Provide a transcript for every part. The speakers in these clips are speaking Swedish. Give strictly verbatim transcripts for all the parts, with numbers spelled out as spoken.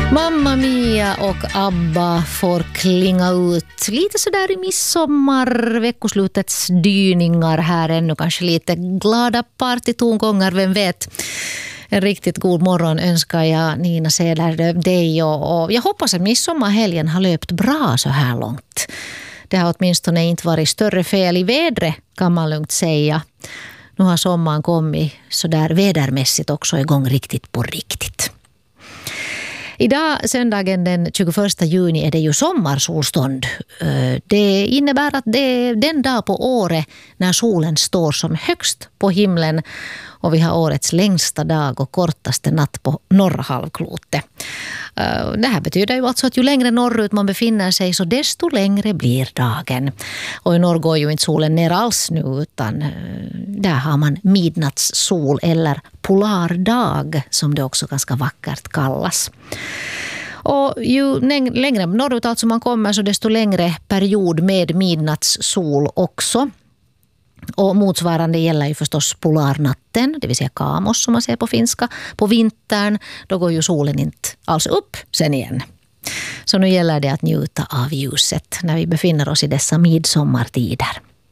Mamma Mia och Abba får klinga ut lite sådär i midsommar, veckoslutets dyningar här, ännu kanske lite glada partytongångar, vem vet. En riktigt god morgon önskar jag Nina Ceder dig och, och jag hoppas att midsommarhelgen har löpt bra så här långt. Det har åtminstone inte varit större fel i vädret, kan man lugnt säga. Nu har sommaren kommit så där vädermässigt också igång riktigt på riktigt. Idag, söndagen den tjugoförsta juni, är det ju sommarsolstånd. Det innebär att det är den dag på året när solen står som högst på himlen och vi har årets längsta dag och kortaste natt på norra halvklotet. Det här betyder ju alltså att ju längre norrut man befinner sig så desto längre blir dagen. Och i norr går ju inte solen ner alls nu, utan där har man midnattssol eller polardag som det också ganska vackert kallas. Och ju längre norrut alltså man kommer så desto längre period med midnattssol också. Och motsvarande gäller ju förstås polarnatten, det vill säga kamos som man ser på finska. På vintern då går ju solen inte alls upp sen igen. Så nu gäller det att njuta av ljuset när vi befinner oss i dessa midsommartider.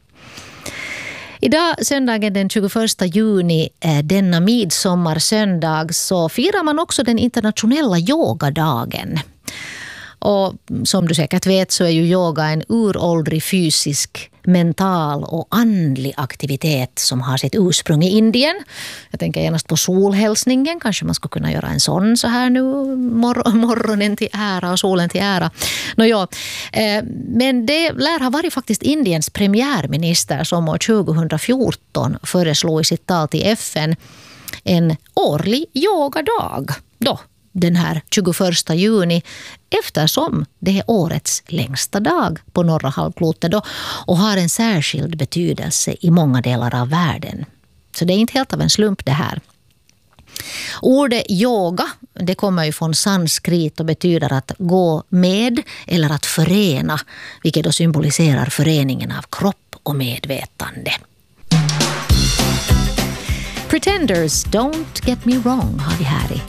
Idag, söndagen den tjugoförsta juni, denna midsommarsöndag, så firar man också den internationella yogadagen. Och som du säkert vet så är ju yoga en uråldrig fysisk, mental och andlig aktivitet som har sitt ursprung i Indien. Jag tänker genast på solhälsningen. Kanske man skulle kunna göra en sån så här nu mor- morgonen till ära och solen till ära. Nå ja, eh, men det lär ha varit faktiskt Indiens premiärminister som år tjugohundrafjorton föreslog i sitt tal till F N en årlig yogadag då. Den här tjugoförsta juni, eftersom det är årets längsta dag på norra halvklotet då, och har en särskild betydelse i många delar av världen. Så det är inte helt av en slump det här. Ordet yoga, det kommer ju från sanskrit och betyder att gå med eller att förena, vilket då symboliserar föreningen av kropp och medvetande. Pretenders, don't get me wrong har vi här i